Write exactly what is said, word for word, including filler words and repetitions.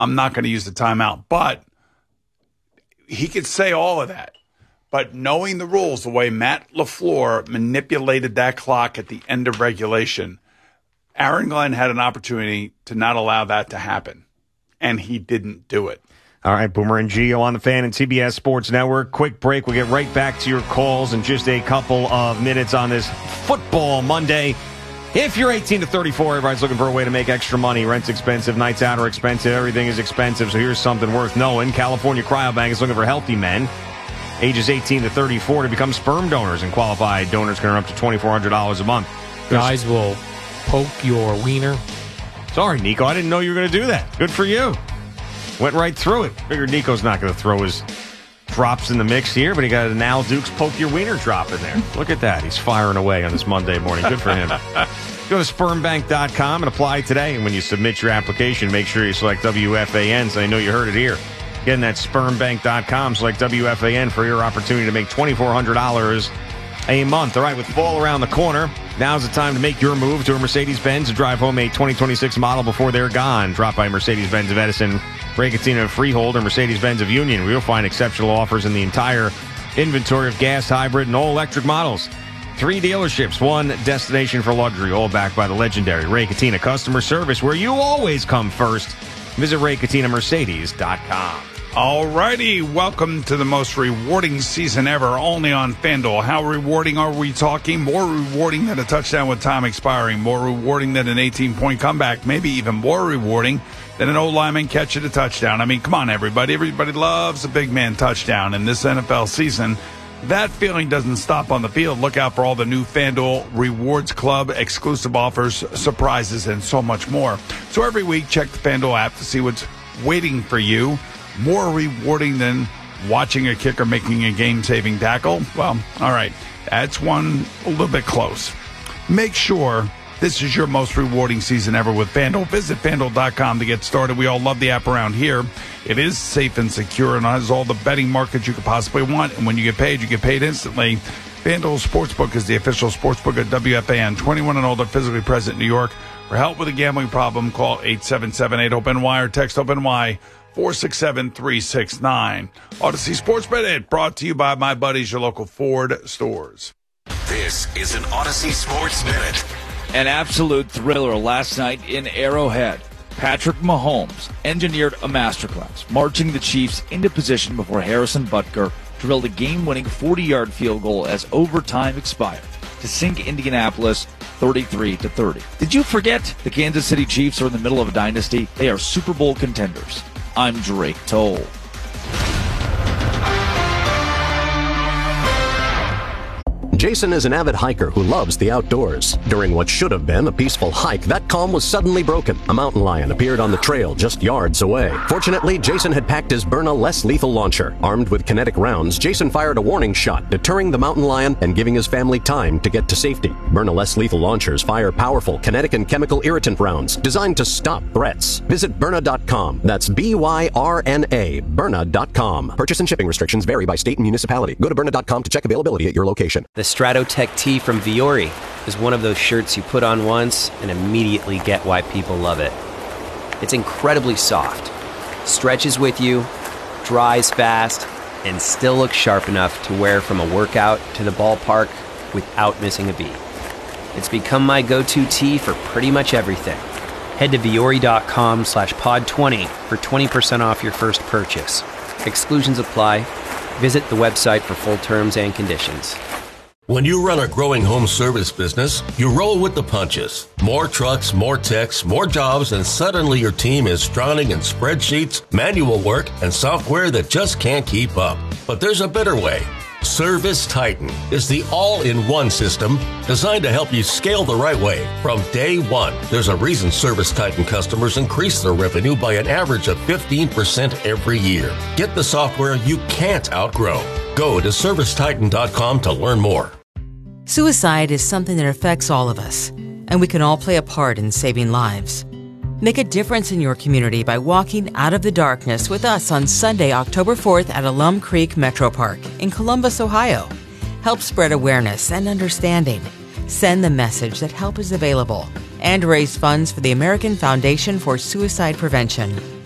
I'm not going to use the timeout. But he could say all of that. But knowing the rules, the way Matt LaFleur manipulated that clock at the end of regulation, Aaron Glenn had an opportunity to not allow that to happen, and he didn't do it. All right, Boomer and Gio on the Fan and C B S Sports Network. Quick break. We'll get right back to your calls in just a couple of minutes on this Football Monday. If you're eighteen to thirty-four, everybody's looking for a way to make extra money. Rent's expensive, nights out are expensive, everything is expensive, so here's something worth knowing. California Cryobank is looking for healthy men, ages eighteen to thirty-four, to become sperm donors, and qualified donors can earn up to twenty-four hundred dollars a month. There's Guys will poke your wiener. Sorry, Nico, I didn't know you were going to do that. Good for you. Went right through it. Figured Nico's not going to throw his drops in the mix here, but he got an Al Dukes poke your wiener drop in there. Look at that. He's firing away on this Monday morning. Good for him. Go to sperm bank dot com and apply today. And when you submit your application, make sure you select W F A N so they know you heard it here. Again, that's sperm bank dot com. Select W F A N for your opportunity to make twenty-four hundred dollars a month. All right, with fall around the corner, now's the time to make your move to a Mercedes-Benz and drive home a twenty twenty-six model before they're gone. Drop by Mercedes-Benz of Edison, Ray Catena of Freehold, or Mercedes-Benz of Union. We'll find exceptional offers in the entire inventory of gas, hybrid, and all-electric models. Three dealerships, one destination for luxury, all backed by the legendary Ray Catena customer service, where you always come first. Visit ray catena mercedes dot com. All righty, welcome to the most rewarding season ever, only on FanDuel. How rewarding are we talking? More rewarding than a touchdown with time expiring, more rewarding than an eighteen-point comeback, maybe even more rewarding than an old lineman catching a touchdown. I mean, come on, everybody. Everybody loves a big man touchdown in this N F L season. That feeling doesn't stop on the field. Look out for all the new FanDuel Rewards Club exclusive offers, surprises, and so much more. So every week, check the FanDuel app to see what's waiting for you. More rewarding than watching a kicker making a game-saving tackle? Well, all right, that's one a little bit close. Make sure this is your most rewarding season ever with FanDuel. Visit FanDuel dot com to get started. We all love the app around here. It is safe and secure and has all the betting markets you could possibly want. And when you get paid, you get paid instantly. FanDuel Sportsbook is the official sportsbook of W F A N. twenty-one and older, physically present in New York. For help with a gambling problem, call eight seven seven eight open Y or text OPENY four six seven, three six nine. Odyssey Sports Bet, brought to you by my buddies, your local Ford stores. This is an Odyssey Sports Minute. An absolute thriller last night in Arrowhead. Patrick Mahomes engineered a masterclass, marching the Chiefs into position before Harrison Butker drilled a game-winning forty-yard field goal as overtime expired to sink Indianapolis thirty-three to thirty. Did you forget the Kansas City Chiefs are in the middle of a dynasty? They are Super Bowl contenders. I'm Drake Toll. Jason is an avid hiker who loves the outdoors. During what should have been a peaceful hike, that calm was suddenly broken. A mountain lion appeared on the trail just yards away. Fortunately, Jason had packed his Byrna less lethal launcher. Armed with kinetic rounds, Jason fired a warning shot, deterring the mountain lion and giving his family time to get to safety. Byrna less lethal launchers fire powerful kinetic and chemical irritant rounds designed to stop threats. Visit Byrna dot com. That's B Y R N A, Byrna dot com. Purchase and shipping restrictions vary by state and municipality. Go to Byrna dot com to check availability at your location. The Stratotech tee from Viore is one of those shirts you put on once and immediately get why people love it. It's incredibly soft, stretches with you, dries fast, and still looks sharp enough to wear from a workout to the ballpark without missing a beat. It's become my go-to tee for pretty much everything. Head to Viore dot com slash pod twenty for twenty percent off your first purchase. Exclusions apply. Visit the website for full terms and conditions. When you run a growing home service business, you roll with the punches. More trucks, more techs, more jobs, and suddenly your team is drowning in spreadsheets, manual work, and software that just can't keep up. But there's a better way. Service Titan is the all-in-one system designed to help you scale the right way from day one. There's a reason Service Titan customers increase their revenue by an average of fifteen percent every year. Get the software you can't outgrow. Go to service titan dot com to learn more. Suicide is something that affects all of us, and we can all play a part in saving lives. Make a difference in your community by walking out of the darkness with us on Sunday, October fourth at Alum Creek Metro Park in Columbus, Ohio. Help spread awareness and understanding. Send the message that help is available and raise funds for the American Foundation for Suicide Prevention.